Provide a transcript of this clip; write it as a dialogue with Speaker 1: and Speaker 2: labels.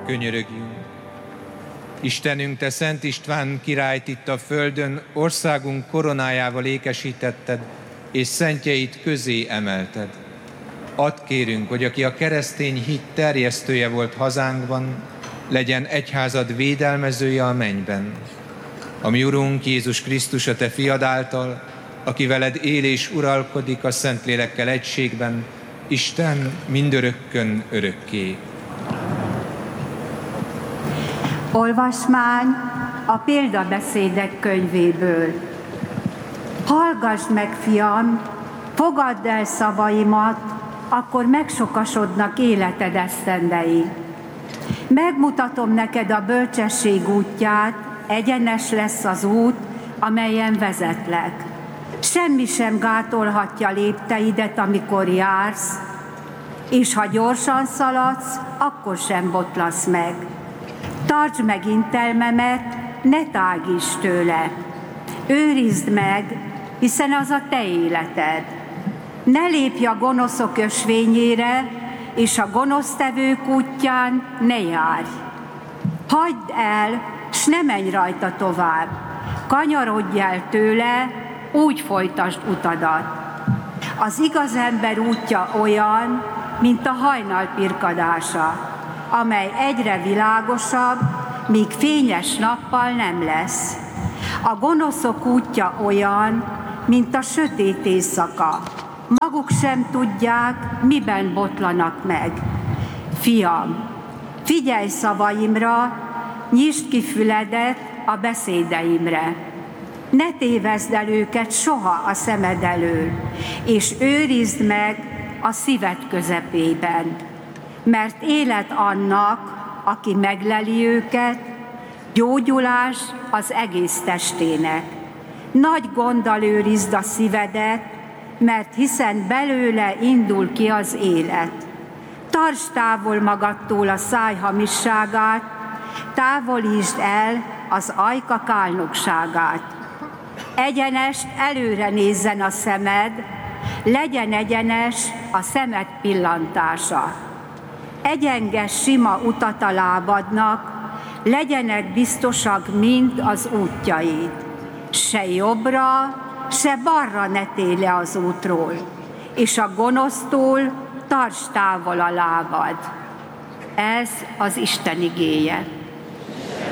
Speaker 1: Könyörögjünk! Istenünk, te Szent István királyt itt a földön országunk koronájával ékesítetted, és szentjeit közé emelted. Add kérünk, hogy aki a keresztény hit terjesztője volt hazánkban, legyen egyházad védelmezője a mennyben. A mi Urunk Jézus Krisztus, a te fiad által, aki veled él és uralkodik a Szentlélekkel egységben, Isten mindörökkön örökké.
Speaker 2: Olvasmány a példabeszédek könyvéből. Hallgass meg, fiam, fogadd el szavaimat, akkor megsokasodnak életed esztendei. Megmutatom neked a bölcsesség útját, egyenes lesz az út, amelyen vezetlek. Semmi sem gátolhatja lépteidet, amikor jársz, és ha gyorsan szaladsz, akkor sem botlasz meg. Tartsd meg intelmemet, ne tágíts tőle. Őrizd meg, hiszen az a te életed. Ne lépj a gonoszok ösvényére, és a gonosztevők útján ne járj. Hagyd el, s ne menj rajta tovább. Kanyarodj el tőle, úgy folytasd utadat. Az igaz ember útja olyan, mint a hajnal pirkadása, amely egyre világosabb, míg fényes nappal nem lesz. A gonoszok útja olyan, mint a sötét éjszaka. Maguk sem tudják, miben botlanak meg. Fiam, figyelj szavaimra, nyisd ki füledet a beszédeimre. Ne tévezd el őket soha a szemed elől, és őrizd meg a szíved közepében. Mert élet annak, aki megleli őket, gyógyulás az egész testének. Nagy gonddal őrizd a szívedet, mert hiszen belőle indul ki az élet. Tartsd távol magadtól a száj hamisságát, távolítsd el az ajka kálnokságát. Egyenest előre nézzen a szemed, legyen egyenes a szemed pillantása. Egyenges sima utat a lábadnak, legyenek biztosak mind az útjaid. Se jobbra, se balra ne tély le az útról, és a gonosztól tartsd távol a lábad. Ez az Isten igéje.